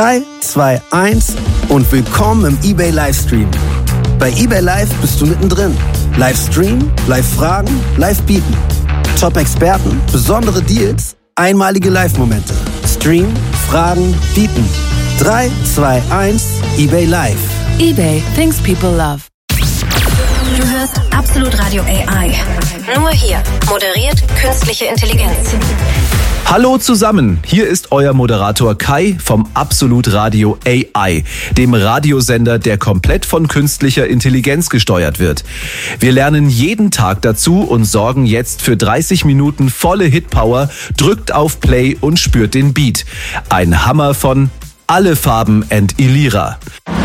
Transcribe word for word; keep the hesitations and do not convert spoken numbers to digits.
drei, zwei, eins und willkommen im eBay Livestream. Bei eBay Live bist du mittendrin. Livestream, Live-Fragen, Live-Bieten. Top-Experten, besondere Deals, einmalige Live-Momente. Stream, Fragen, Bieten. drei, zwei, eins, eBay Live. eBay, things people love. Du hörst Absolut Radio A I. Nur hier. Moderiert künstliche Intelligenz. Hallo zusammen, hier ist euer Moderator Kai vom Absolut Radio A I, dem Radiosender, der komplett von künstlicher Intelligenz gesteuert wird. Wir lernen jeden Tag dazu und sorgen jetzt für dreißig Minuten volle Hitpower, drückt auf Play und spürt den Beat. Ein Hammer von Alle Farben and Ilira.